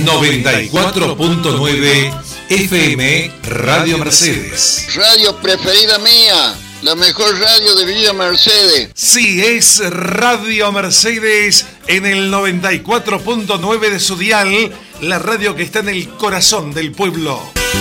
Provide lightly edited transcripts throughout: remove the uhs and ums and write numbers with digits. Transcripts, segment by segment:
94.9 FM Radio Mercedes. Radio preferida mía, la mejor radio de Villa Mercedes. Sí, es Radio Mercedes en el 94.9 de su dial, la radio que está en el corazón del pueblo.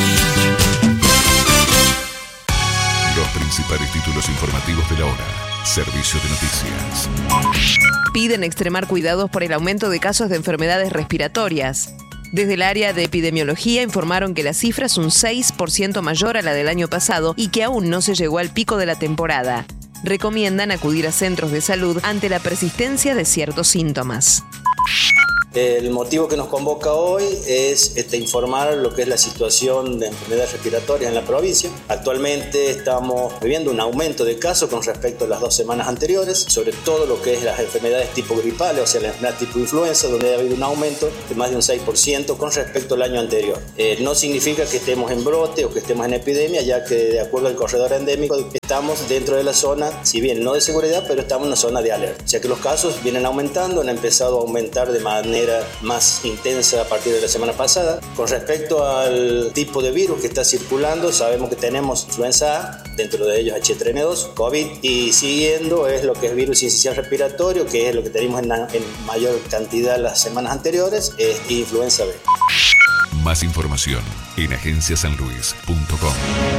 Los principales títulos informativos de la hora. Servicio de noticias. Piden extremar cuidados por el aumento de casos de enfermedades respiratorias. Desde el área de epidemiología informaron que la cifra es un 6% mayor a la del año pasado y que aún no se llegó al pico de la temporada. Recomiendan acudir a centros de salud ante la persistencia de ciertos síntomas. El motivo que nos convoca hoy es informar lo que es la situación de enfermedades respiratorias en la provincia. Actualmente estamos viviendo un aumento de casos con respecto a las 2 semanas anteriores, sobre todo lo que es las enfermedades tipo gripales, o sea, las enfermedades tipo influenza, donde ha habido un aumento de más de un 6% con respecto al año anterior. No significa que estemos en brote o que estemos en epidemia, ya que de acuerdo al corredor endémico estamos dentro de la zona, si bien no de seguridad, pero estamos en una zona de alerta. O sea que los casos vienen aumentando, han empezado a aumentar de manera más intensa a partir de la semana pasada. Con respecto al tipo de virus que está circulando, sabemos que tenemos influenza A, dentro de ellos H3N2, COVID, y siguiendo es lo que es virus sincicial respiratorio, que es lo que tenemos en mayor cantidad las semanas anteriores, es influenza B. Más información en agenciasanluis.com.